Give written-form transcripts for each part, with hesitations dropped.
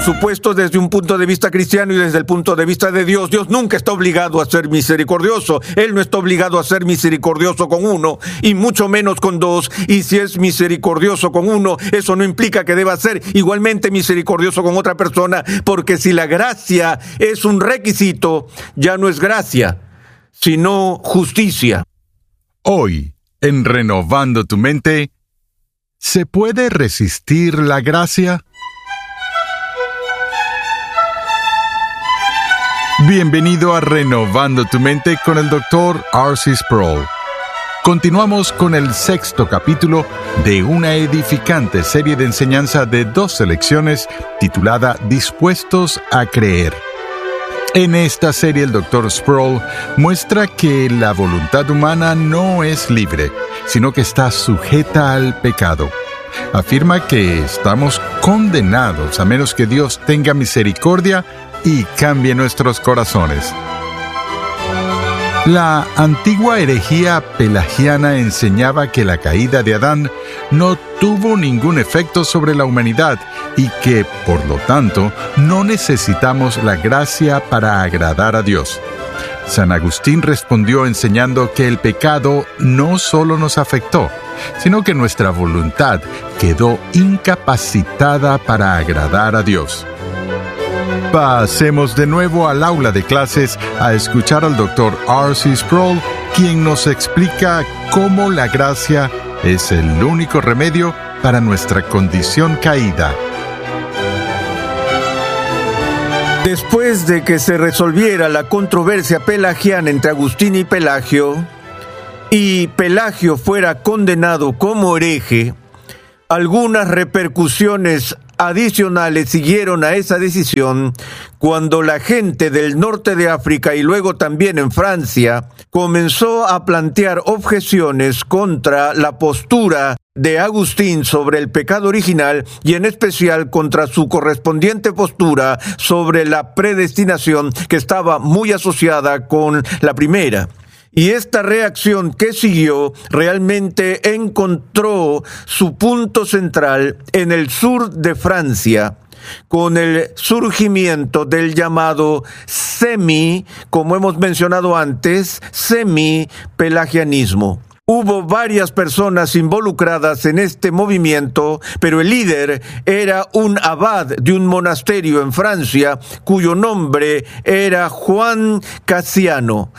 supuesto, desde un punto de vista cristiano y desde el punto de vista de Dios, Dios nunca está obligado a ser misericordioso. Él no está obligado a ser misericordioso con uno, y mucho menos con dos. Y si es misericordioso con uno, eso no implica que deba ser igualmente misericordioso con otra persona, porque si la gracia es un requisito, ya no es gracia, sino justicia. Hoy, en Renovando tu Mente, ¿se puede resistir la gracia? Bienvenido a Renovando tu Mente con el Dr. R.C. Sproul. Continuamos con el 6º capítulo de una edificante serie de enseñanza de 2 selecciones titulada Dispuestos a Creer. En esta serie el Dr. Sproul muestra que la voluntad humana no es libre, sino que está sujeta al pecado. Afirma que estamos condenados a menos que Dios tenga misericordia y cambie nuestros corazones. La antigua herejía pelagiana enseñaba que la caída de Adán no tuvo ningún efecto sobre la humanidad y que, por lo tanto, no necesitamos la gracia para agradar a Dios. San Agustín respondió enseñando que el pecado no solo nos afectó, sino que nuestra voluntad quedó incapacitada para agradar a Dios. Pasemos de nuevo al aula de clases a escuchar al Dr. R.C. Sproul, quien nos explica cómo la gracia es el único remedio para nuestra condición caída. Después de que se resolviera la controversia pelagiana entre Agustín y Pelagio fuera condenado como hereje, algunas repercusiones adicionales siguieron a esa decisión cuando la gente del norte de África y luego también en Francia comenzó a plantear objeciones contra la postura de Agustín sobre el pecado original y en especial contra su correspondiente postura sobre la predestinación, que estaba muy asociada con la primera. Y esta reacción que siguió realmente encontró su punto central en el sur de Francia, con el surgimiento del llamado como hemos mencionado antes, semi-pelagianismo. Hubo varias personas involucradas en este movimiento, pero el líder era un abad de un monasterio en Francia, cuyo nombre era Juan Cassiano,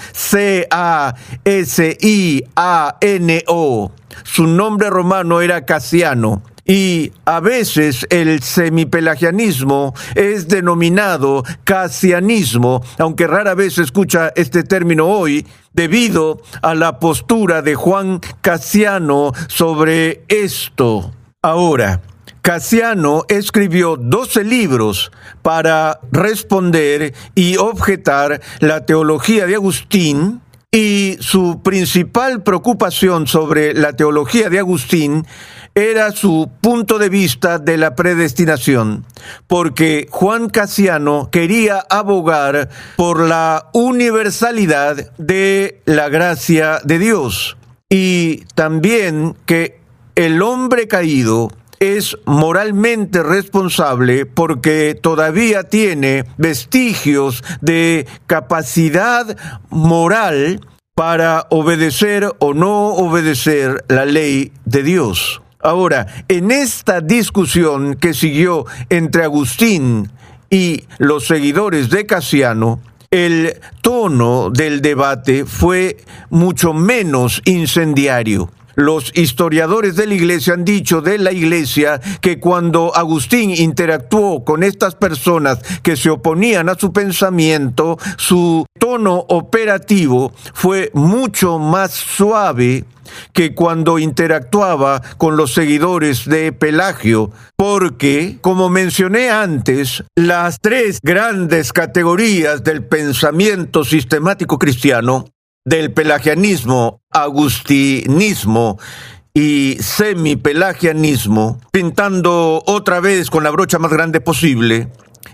C-A-S-I-A-N-O. Su nombre romano era Cassiano. Y a veces el semipelagianismo es denominado cassianismo, aunque rara vez se escucha este término hoy, debido a la postura de Juan Cassiano sobre esto. Ahora, Cassiano escribió 12 libros para responder y objetar la teología de Agustín, y su principal preocupación sobre la teología de Agustín era su punto de vista de la predestinación, porque Juan Cassiano quería abogar por la universalidad de la gracia de Dios y también que el hombre caído es moralmente responsable porque todavía tiene vestigios de capacidad moral para obedecer o no obedecer la ley de Dios. Ahora, en esta discusión que siguió entre Agustín y los seguidores de Cassiano, el tono del debate fue mucho menos incendiario. Los historiadores de la Iglesia han dicho de la Iglesia que cuando Agustín interactuó con estas personas que se oponían a su pensamiento, su tono operativo fue mucho más suave que cuando interactuaba con los seguidores de Pelagio, porque, como mencioné antes, las 3 grandes categorías del pensamiento sistemático cristiano, del pelagianismo, agustinismo y semipelagianismo, pintando otra vez con la brocha más grande posible,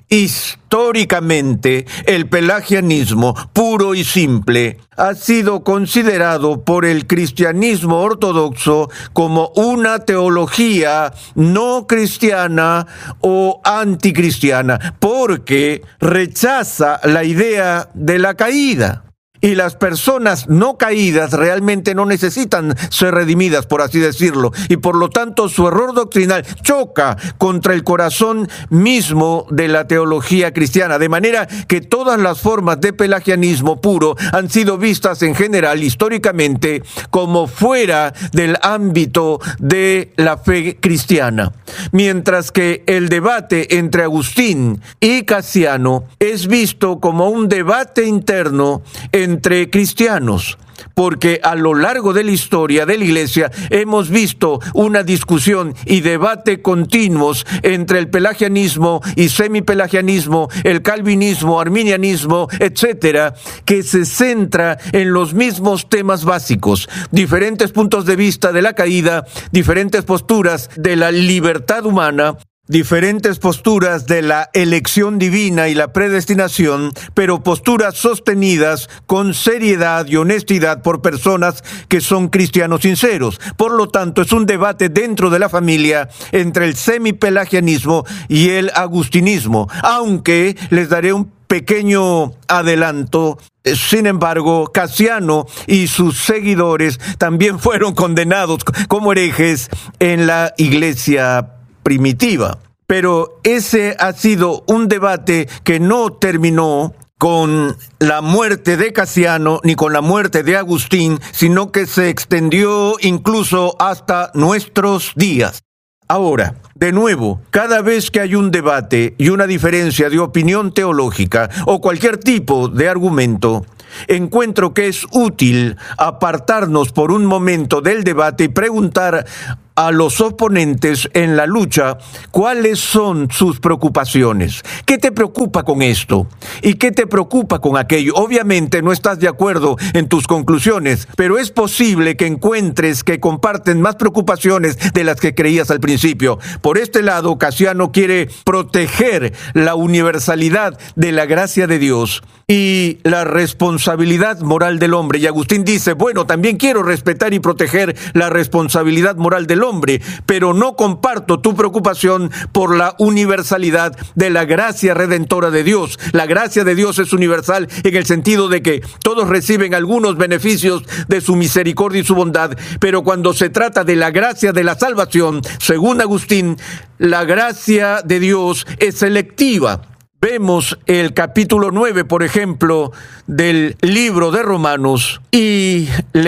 Históricamente, el pelagianismo puro y simple ha sido considerado por el cristianismo ortodoxo como una teología no cristiana o anticristiana, porque rechaza la idea de la caída. Y las personas no caídas realmente no necesitan ser redimidas, por así decirlo. Y por lo tanto, su error doctrinal choca contra el corazón mismo de la teología cristiana. De manera que todas las formas de pelagianismo puro han sido vistas en general, históricamente, como fuera del ámbito de la fe cristiana. Mientras que el debate entre Agustín y Casiano es visto como un debate interno entre cristianos, porque a lo largo de la historia de la Iglesia hemos visto una discusión y debate continuos entre el pelagianismo y semipelagianismo, el calvinismo, arminianismo, etcétera, que se centra en los mismos temas básicos: diferentes puntos de vista de la caída, diferentes posturas de la libertad humana, diferentes posturas de la elección divina y la predestinación, pero posturas sostenidas con seriedad y honestidad por personas que son cristianos sinceros. Por lo tanto, es un debate dentro de la familia entre el semipelagianismo y el agustinismo, aunque les daré un pequeño adelanto. Sin embargo, Casiano y sus seguidores también fueron condenados como herejes en la iglesia primitiva. Pero ese ha sido un debate que no terminó con la muerte de Casiano ni con la muerte de Agustín, sino que se extendió incluso hasta nuestros días. Ahora, de nuevo, cada vez que hay un debate y una diferencia de opinión teológica o cualquier tipo de argumento, encuentro que es útil apartarnos por un momento del debate y preguntar a los oponentes en la lucha cuáles son sus preocupaciones. ¿Qué te preocupa con esto? ¿Y qué te preocupa con aquello? Obviamente no estás de acuerdo en tus conclusiones, pero es posible que encuentres que comparten más preocupaciones de las que creías al principio. Por este lado, Casiano quiere proteger la universalidad de la gracia de Dios y la responsabilidad moral del hombre. Y Agustín dice, bueno, también quiero respetar y proteger la responsabilidad moral del hombre, pero no comparto tu preocupación por la universalidad de la gracia redentora de Dios. La gracia de Dios es universal en el sentido de que todos reciben algunos beneficios de su misericordia y su bondad, pero cuando se trata de la gracia de la salvación, según Agustín, la gracia de Dios es selectiva. Vemos el capítulo 9, por ejemplo, del libro de Romanos y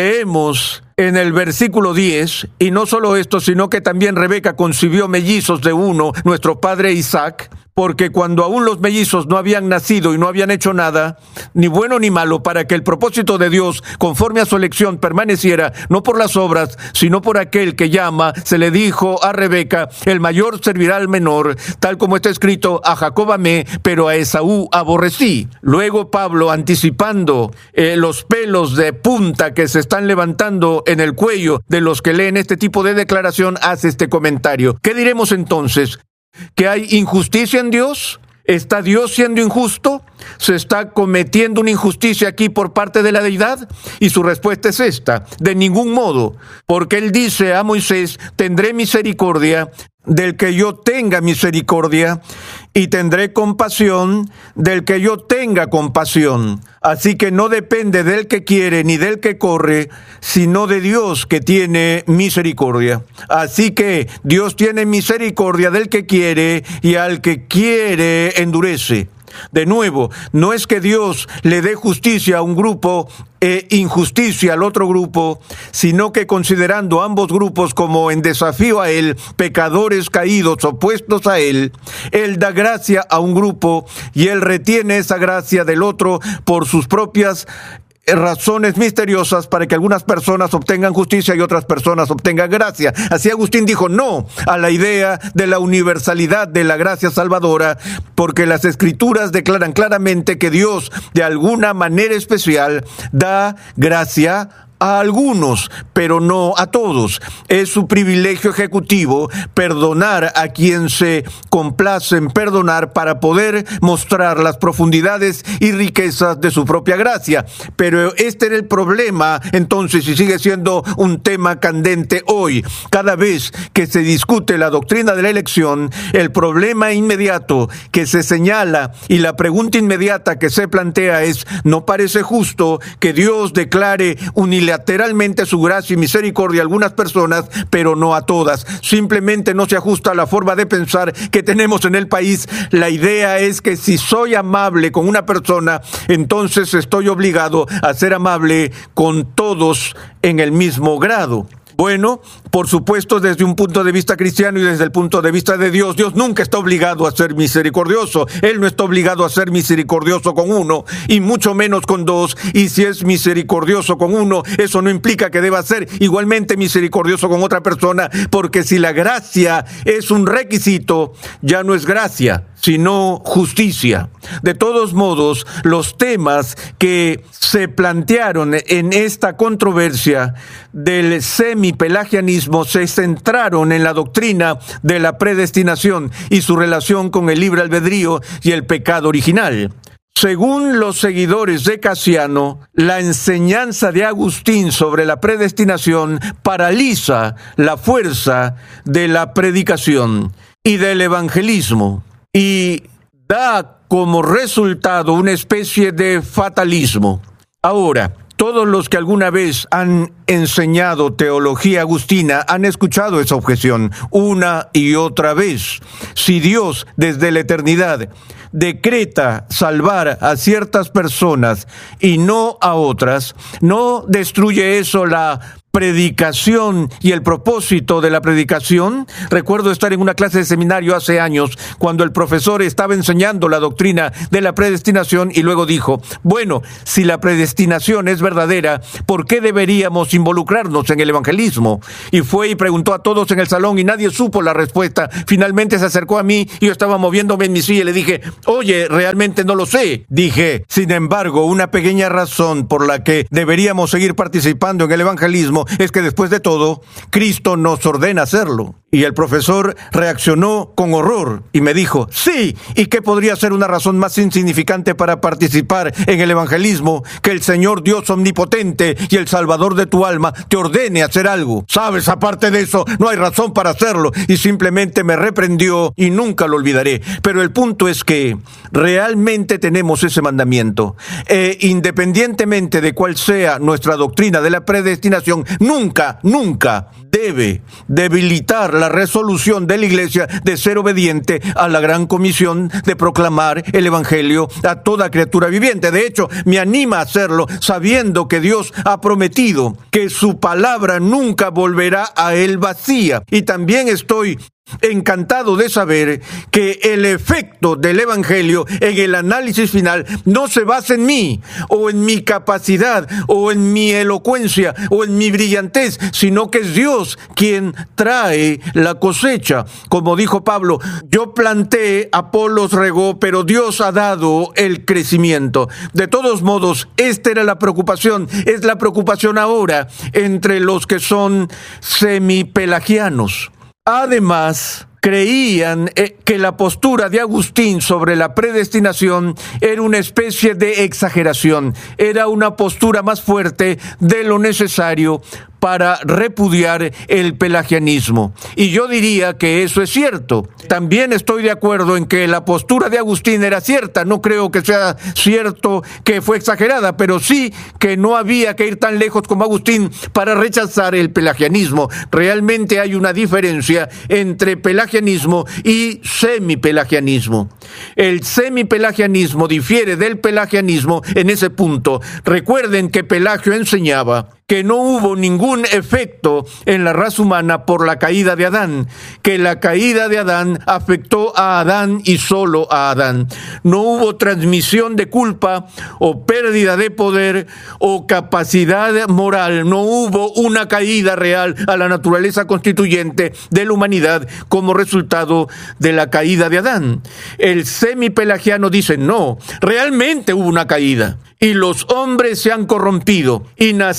leemos en el versículo 10, y no solo esto, sino que también Rebeca concibió mellizos de uno, nuestro padre Isaac, porque cuando aún los mellizos no habían nacido y no habían hecho nada, ni bueno ni malo, para que el propósito de Dios, conforme a su elección, permaneciera, no por las obras, sino por aquel que llama, se le dijo a Rebeca, el mayor servirá al menor, tal como está escrito, a Jacob amé, pero a Esaú aborrecí. Luego Pablo, anticipando los pelos de punta que se están levantando en el cuello de los que leen este tipo de declaración, hace este comentario. ¿Qué diremos entonces? ¿Que hay injusticia en Dios? ¿Está Dios siendo injusto? ¿Se está cometiendo una injusticia aquí por parte de la deidad? Y su respuesta es esta: de ningún modo, porque él dice a Moisés, tendré misericordia del que yo tenga misericordia, y tendré compasión del que yo tenga compasión. Así que no depende del que quiere ni del que corre, sino de Dios que tiene misericordia. Así que Dios tiene misericordia del que quiere, y al que quiere endurece. De nuevo, no es que Dios le dé justicia a un grupo e injusticia al otro grupo, sino que considerando ambos grupos como en desafío a Él, pecadores caídos opuestos a Él, Él da gracia a un grupo y Él retiene esa gracia del otro por sus propias razones misteriosas, para que algunas personas obtengan justicia y otras personas obtengan gracia. Así Agustín dijo no a la idea de la universalidad de la gracia salvadora, porque las Escrituras declaran claramente que Dios de alguna manera especial da gracia a algunos, pero no a todos. Es su privilegio ejecutivo perdonar a quien se complace en perdonar para poder mostrar las profundidades y riquezas de su propia gracia. Pero este era el problema entonces, y sigue siendo un tema candente hoy. Cada vez que se discute la doctrina de la elección, el problema inmediato que se señala y la pregunta inmediata que se plantea es: ¿no parece justo que Dios declare unilateralmente su gracia y misericordia a algunas personas, pero no a todas? Simplemente no se ajusta a la forma de pensar que tenemos en el país. La idea es que si soy amable con una persona, entonces estoy obligado a ser amable con todos en el mismo grado. Bueno, por supuesto, desde un punto de vista cristiano y desde el punto de vista de Dios, Dios nunca está obligado a ser misericordioso. Él no está obligado a ser misericordioso con uno, y mucho menos con dos. Y si es misericordioso con uno, eso no implica que deba ser igualmente misericordioso con otra persona, porque si la gracia es un requisito, ya no es gracia, sino justicia. De todos modos, los temas que se plantearon en esta controversia del semipelagianismo se centraron en la doctrina de la predestinación y su relación con el libre albedrío y el pecado original. Según los seguidores de Casiano, la enseñanza de Agustín sobre la predestinación paraliza la fuerza de la predicación y del evangelismo, y da como resultado una especie de fatalismo. Ahora, todos los que alguna vez han enseñado teología agustina han escuchado esa objeción una y otra vez. Si Dios, desde la eternidad, decreta salvar a ciertas personas y no a otras, ¿no destruye eso la predicación y el propósito de la predicación? Recuerdo estar en una clase de seminario hace años cuando el profesor estaba enseñando la doctrina de la predestinación y luego dijo: bueno, si la predestinación es verdadera, ¿por qué deberíamos involucrarnos en el evangelismo? Y fue y preguntó a todos en el salón y nadie supo la respuesta. Finalmente se acercó a mí y yo estaba moviéndome en mi silla y le dije: oye, realmente no lo sé. Dije: sin embargo, una pequeña razón por la que deberíamos seguir participando en el evangelismo es que después de todo, Cristo nos ordena hacerlo. Y el profesor reaccionó con horror y me dijo: sí, ¿y qué podría ser una razón más insignificante para participar en el evangelismo que el Señor Dios omnipotente y el Salvador de tu alma te ordene hacer algo? Sabes, aparte de eso, no hay razón para hacerlo. Y simplemente me reprendió y nunca lo olvidaré. Pero el punto es que realmente tenemos ese mandamiento. Independientemente de cuál sea nuestra doctrina de la predestinación, nunca debe debilitar la resolución de la Iglesia de ser obediente a la gran comisión de proclamar el Evangelio a toda criatura viviente. De hecho, me anima a hacerlo sabiendo que Dios ha prometido que su palabra nunca volverá a él vacía. Y también estoy encantado de saber que el efecto del Evangelio en el análisis final no se basa en mí, o en mi capacidad, o en mi elocuencia, o en mi brillantez, sino que es Dios quien trae la cosecha. Como dijo Pablo: yo planté, Apolos regó, pero Dios ha dado el crecimiento. De todos modos, esta era la preocupación, es la preocupación ahora entre los que son semipelagianos. Además, creían que la postura de Agustín sobre la predestinación era una especie de exageración, era una postura más fuerte de lo necesario para repudiar el pelagianismo. Y yo diría que eso es cierto. También estoy de acuerdo en que la postura de Agustín era cierta. No creo que sea cierto que fue exagerada, pero sí que no había que ir tan lejos como Agustín para rechazar el pelagianismo. Realmente hay una diferencia entre pelagianismo y semipelagianismo. El semipelagianismo difiere del pelagianismo en ese punto. Recuerden que Pelagio enseñaba que no hubo ningún efecto en la raza humana por la caída de Adán, que la caída de Adán afectó a Adán y solo a Adán. No hubo transmisión de culpa o pérdida de poder o capacidad moral, no hubo una caída real a la naturaleza constituyente de la humanidad como resultado de la caída de Adán. El semipelagiano dice: no, realmente hubo una caída y los hombres se han corrompido y nacemos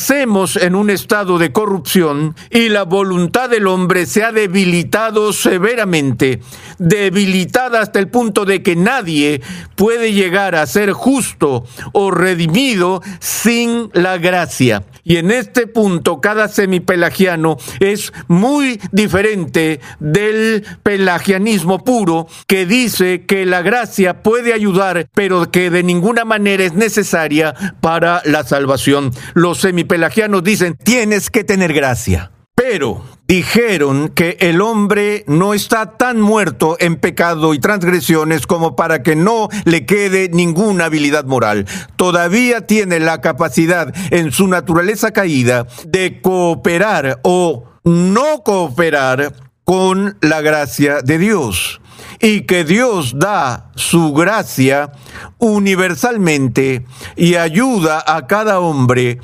vivimos en un estado de corrupción y la voluntad del hombre se ha debilitado severamente, debilitada hasta el punto de que nadie puede llegar a ser justo o redimido sin la gracia. Y en este punto, cada semipelagiano es muy diferente del pelagianismo puro, que dice que la gracia puede ayudar, pero que de ninguna manera es necesaria para la salvación. Los semipelagianos dicen, tienes que tener gracia. Pero dijeron que el hombre no está tan muerto en pecado y transgresiones como para que no le quede ninguna habilidad moral. Todavía tiene la capacidad en su naturaleza caída de cooperar o no cooperar con la gracia de Dios. Y que Dios da su gracia universalmente y ayuda a cada hombre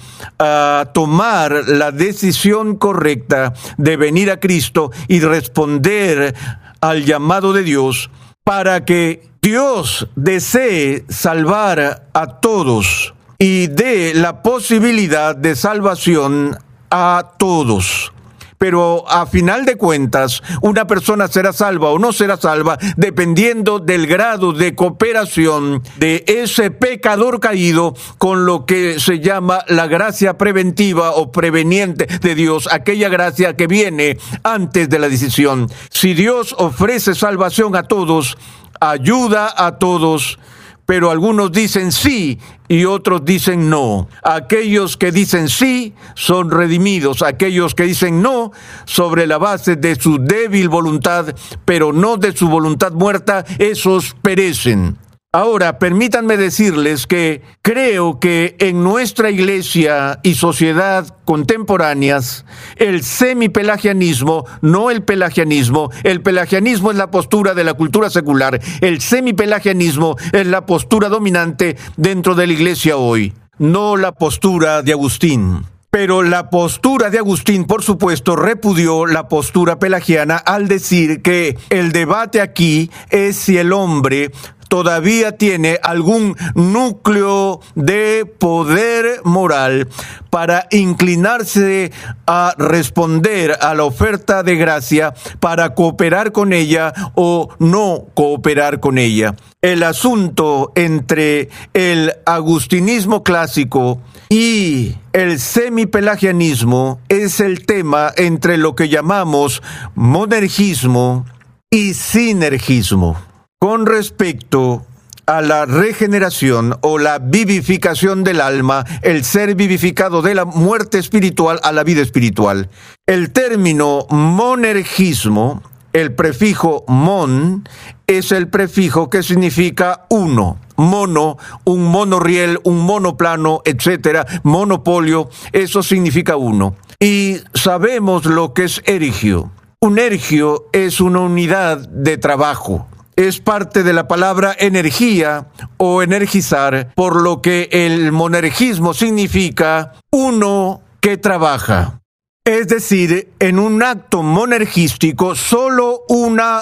a tomar la decisión correcta de venir a Cristo y responder al llamado de Dios, para que Dios desee salvar a todos y dé la posibilidad de salvación a todos. Pero a final de cuentas, una persona será salva o no será salva dependiendo del grado de cooperación de ese pecador caído con lo que se llama la gracia preventiva o preveniente de Dios, aquella gracia que viene antes de la decisión. Si Dios ofrece salvación a todos, ayuda a todos, pero algunos dicen sí y otros dicen no. Aquellos que dicen sí son redimidos. Aquellos que dicen no, sobre la base de su débil voluntad, pero no de su voluntad muerta, esos perecen. Ahora, permítanme decirles que creo que en nuestra iglesia y sociedad contemporáneas, el semipelagianismo, no el pelagianismo es la postura de la cultura secular, el semipelagianismo es la postura dominante dentro de la iglesia hoy, no la postura de Agustín. Pero la postura de Agustín, por supuesto, repudió la postura pelagiana al decir que el debate aquí es si el hombre todavía tiene algún núcleo de poder moral para inclinarse a responder a la oferta de gracia, para cooperar con ella o no cooperar con ella. El asunto entre el agustinismo clásico y el semipelagianismo es el tema entre lo que llamamos monergismo y sinergismo. Con respecto a la regeneración o la vivificación del alma, el ser vivificado de la muerte espiritual a la vida espiritual. El término monergismo, el prefijo mon, es el prefijo que significa uno. Mono, un monorriel, un monoplano, etcétera, monopolio, eso significa uno. Y sabemos lo que es erigio. Un erigio es una unidad de trabajo. Es parte de la palabra energía o energizar, por lo que el monergismo significa uno que trabaja. Es decir, en un acto monergístico, solo una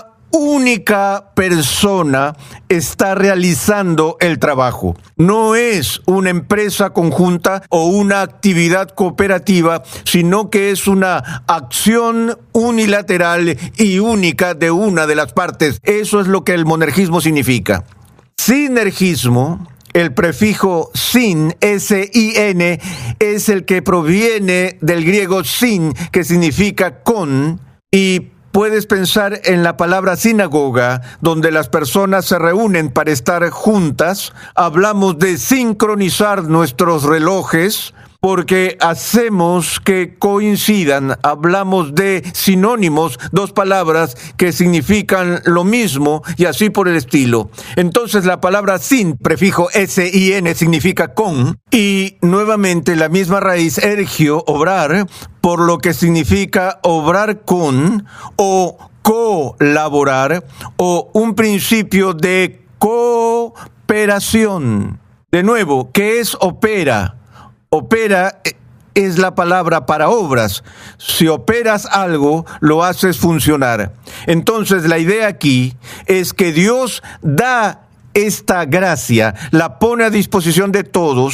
única persona está realizando el trabajo. No es una empresa conjunta o una actividad cooperativa, sino que es una acción unilateral y única de una de las partes. Eso es lo que el monergismo significa. Sinergismo, el prefijo sin, S-I-N, es el que proviene del griego sin, que significa con, y puedes pensar en la palabra sinagoga, donde las personas se reúnen para estar juntas. Hablamos de sincronizar nuestros relojes porque hacemos que coincidan. Hablamos de sinónimos, dos palabras que significan lo mismo y así por el estilo. Entonces la palabra sin, prefijo S-I-N, significa con, y nuevamente la misma raíz, ergio, obrar, por lo que significa obrar con o colaborar o un principio de cooperación. De nuevo, ¿qué es opera? Opera es la palabra para obras. Si operas algo, lo haces funcionar. Entonces, la idea aquí es que Dios da esta gracia, la pone a disposición de todos,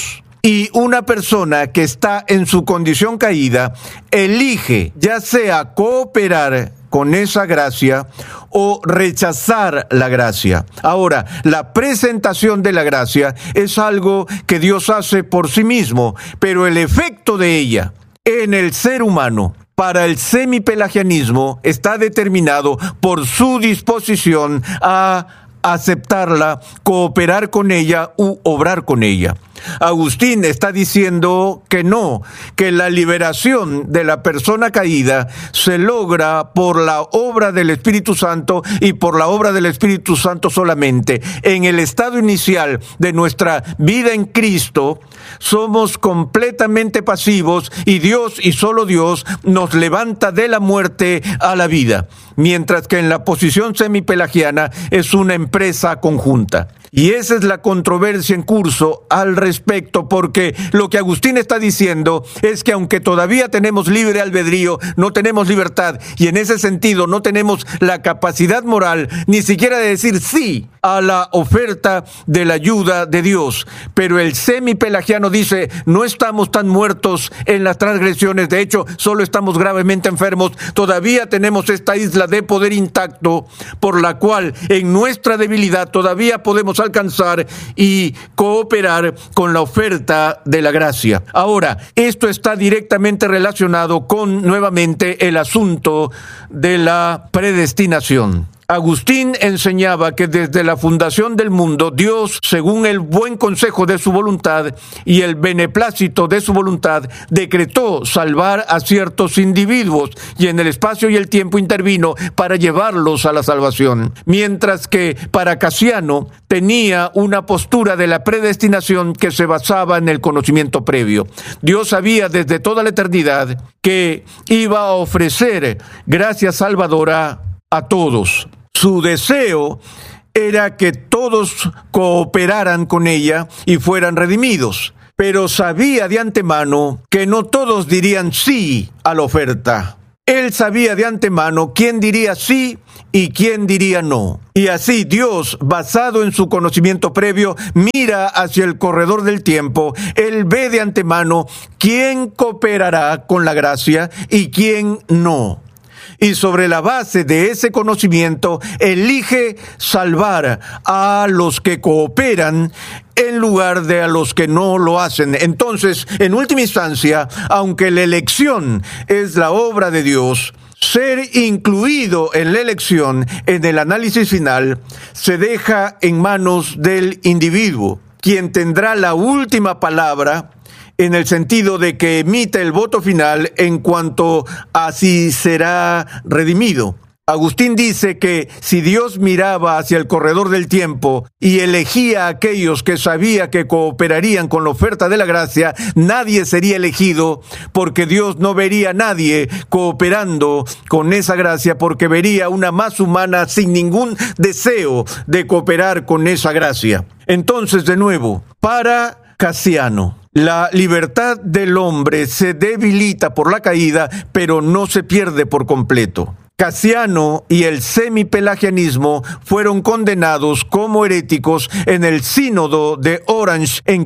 Y una persona que está en su condición caída elige ya sea cooperar con esa gracia o rechazar la gracia. Ahora, la presentación de la gracia es algo que Dios hace por sí mismo, pero el efecto de ella en el ser humano para el semipelagianismo está determinado por su disposición a aceptarla, cooperar con ella u obrar con ella. Agustín está diciendo que no, que la liberación de la persona caída se logra por la obra del Espíritu Santo y por la obra del Espíritu Santo solamente. En el estado inicial de nuestra vida en Cristo, somos completamente pasivos y Dios y solo Dios nos levanta de la muerte a la vida, mientras que en la posición semipelagiana es una empresa conjunta. Y esa es la controversia en curso al respecto, porque lo que Agustín está diciendo es que aunque todavía tenemos libre albedrío, no tenemos libertad, y en ese sentido no tenemos la capacidad moral ni siquiera de decir sí a la oferta de la ayuda de Dios. Pero el semipelagiano dice, no estamos tan muertos en las transgresiones, de hecho, solo estamos gravemente enfermos, todavía tenemos esta isla de poder intacto, por la cual en nuestra debilidad todavía podemos alcanzar y cooperar con la oferta de la gracia. Ahora, esto está directamente relacionado con, nuevamente, el asunto de la predestinación. Agustín enseñaba que desde la fundación del mundo, Dios, según el buen consejo de su voluntad y el beneplácito de su voluntad, decretó salvar a ciertos individuos y en el espacio y el tiempo intervino para llevarlos a la salvación. Mientras que para Casiano tenía una postura de la predestinación que se basaba en el conocimiento previo. Dios sabía desde toda la eternidad que iba a ofrecer gracia salvadora a todos. Su deseo era que todos cooperaran con ella y fueran redimidos, pero sabía de antemano que no todos dirían sí a la oferta. Él sabía de antemano quién diría sí y quién diría no. Y así Dios, basado en su conocimiento previo, mira hacia el corredor del tiempo. Él ve de antemano quién cooperará con la gracia y quién no. Y sobre la base de ese conocimiento, elige salvar a los que cooperan en lugar de a los que no lo hacen. Entonces, en última instancia, aunque la elección es la obra de Dios, ser incluido en la elección, en el análisis final, se deja en manos del individuo, quien tendrá la última palabra, en el sentido de que emite el voto final en cuanto a si será redimido. Agustín dice que si Dios miraba hacia el corredor del tiempo y elegía a aquellos que sabía que cooperarían con la oferta de la gracia, nadie sería elegido, porque Dios no vería a nadie cooperando con esa gracia, porque vería una masa humana sin ningún deseo de cooperar con esa gracia. Entonces, de nuevo, para Casiano, la libertad del hombre se debilita por la caída, pero no se pierde por completo. Casiano y el semipelagianismo fueron condenados como heréticos en el sínodo de Orange en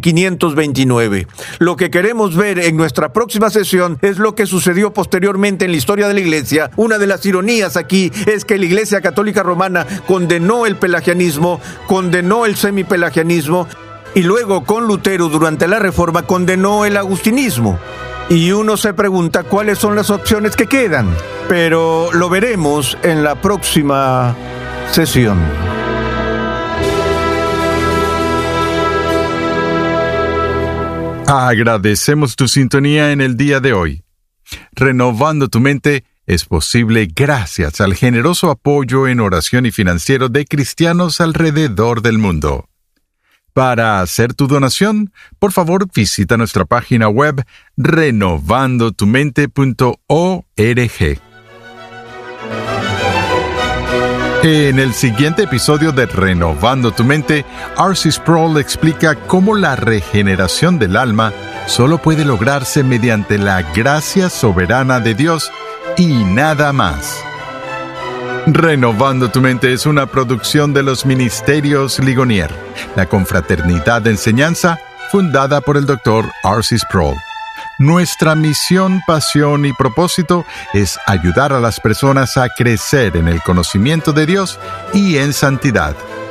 529. Lo que queremos ver en nuestra próxima sesión es lo que sucedió posteriormente en la historia de la Iglesia. Una de las ironías aquí es que la Iglesia Católica Romana condenó el pelagianismo, condenó el semipelagianismo, y luego con Lutero durante la Reforma condenó el agustinismo. Y uno se pregunta cuáles son las opciones que quedan, pero lo veremos en la próxima sesión. Agradecemos tu sintonía en el día de hoy. Renovando tu mente es posible gracias al generoso apoyo en oración y financiero de cristianos alrededor del mundo. Para hacer tu donación, por favor visita nuestra página web renovandotumente.org. En el siguiente episodio de Renovando tu Mente, R.C. Sproul explica cómo la regeneración del alma solo puede lograrse mediante la gracia soberana de Dios y nada más. Renovando tu Mente es una producción de los Ministerios Ligonier, la confraternidad de enseñanza fundada por el Dr. R.C. Sproul. Nuestra misión, pasión y propósito es ayudar a las personas a crecer en el conocimiento de Dios y en santidad.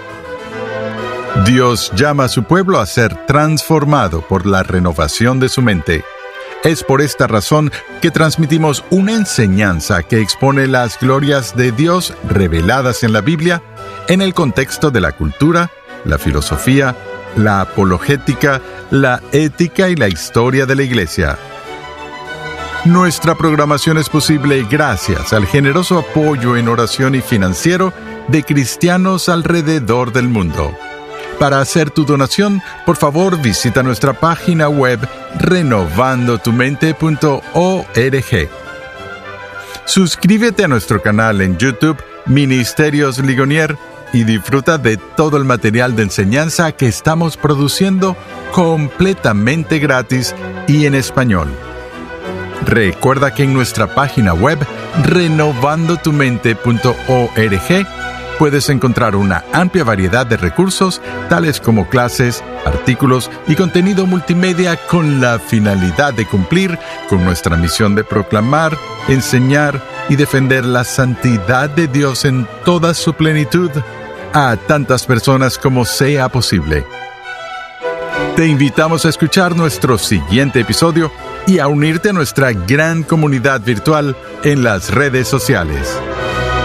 Dios llama a su pueblo a ser transformado por la renovación de su mente. Es por esta razón que transmitimos una enseñanza que expone las glorias de Dios reveladas en la Biblia en el contexto de la cultura, la filosofía, la apologética, la ética y la historia de la Iglesia. Nuestra programación es posible gracias al generoso apoyo en oración y financiero de cristianos alrededor del mundo. Para hacer tu donación, por favor visita nuestra página web renovandotumente.org. Suscríbete a nuestro canal en YouTube, Ministerios Ligonier, y disfruta de todo el material de enseñanza que estamos produciendo completamente gratis y en español. Recuerda que en nuestra página web, renovandotumente.org, puedes encontrar una amplia variedad de recursos, tales como clases, artículos y contenido multimedia con la finalidad de cumplir con nuestra misión de proclamar, enseñar y defender la santidad de Dios en toda su plenitud a tantas personas como sea posible. Te invitamos a escuchar nuestro siguiente episodio y a unirte a nuestra gran comunidad virtual en las redes sociales.